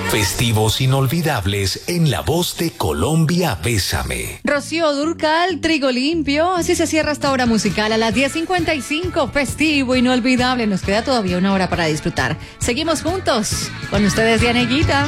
Festivos inolvidables en la voz de Colombia, Bésame. Rocío Dúrcal, Trigo Limpio. Así se cierra esta hora musical a las 10:55. Festivo inolvidable. Nos queda todavía una hora para disfrutar. Seguimos juntos. Con ustedes, Dianeguita.